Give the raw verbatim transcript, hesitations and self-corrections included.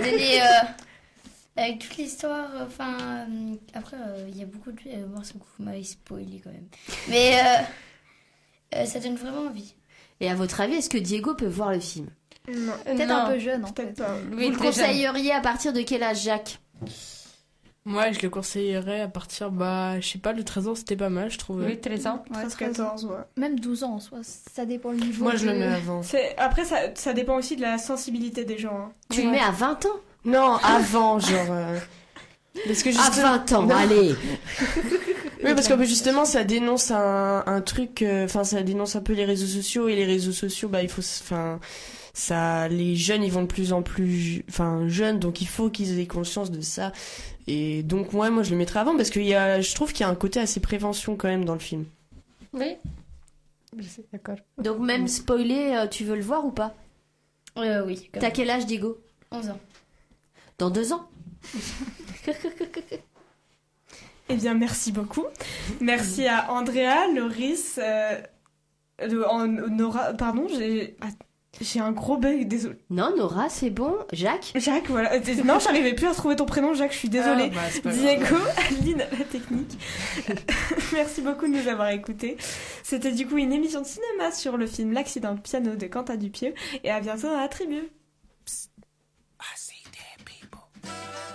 donné... Euh, avec toute l'histoire, enfin... Euh, après, il euh, y a beaucoup de... Euh, bon, ça vous m'avez spoilé quand même. Mais euh, euh, ça donne vraiment envie. Et à votre avis, est-ce que Diego peut voir le film ? Non. Peut-être non. un peu jeune, en Peut-être fait. pas. Vous Oui, le très jeune. conseilleriez à partir de quel âge, Jacques ? Moi, je le conseillerais à partir, bah, je sais pas, le treize ans, c'était pas mal, je trouve. Oui, treize ans. Ouais, treize treize ans. quatorze, ouais. Même douze ans en soi, ça dépend le niveau. Moi, je de- le mets avant. C'est... Après, ça, ça dépend aussi de la sensibilité des gens. Hein. Tu le mets à vingt ans ? Non, avant, genre... euh, Parce que À justement... vingt ans, Non. allez. Oui, parce que bah, justement, ça dénonce un, un truc... Enfin, ça dénonce un peu les réseaux sociaux, et les réseaux sociaux, bah, il faut... Enfin... Ça, les jeunes, ils vont de plus en plus, enfin, jeunes, donc il faut qu'ils aient conscience de ça. Et donc, ouais, moi, je le mettrais avant, parce que il y a, je trouve qu'il y a un côté assez prévention quand même dans le film. Oui. Je sais, d'accord. Donc même spoiler, euh, tu veux le voir ou pas ? Euh, oui. T'as quel âge, Diego ? onze ans. Dans deux ans ? Eh bien, merci beaucoup. Merci à Andrea, Loris, euh, de- en- Nora, pardon, j'ai, ah, j'ai un gros bug, désolé. Non, Nora, c'est bon. Jacques ? Jacques, voilà. Euh, Non, j'arrivais plus à retrouver ton prénom, Jacques, je suis désolée. Ah, bah, c'est pas grave. Diego, Aline, la technique. Merci beaucoup de nous avoir écoutés. C'était du coup une émission de cinéma sur le film L'accident de piano de Quentin Dupieux. Et à bientôt dans la tribu.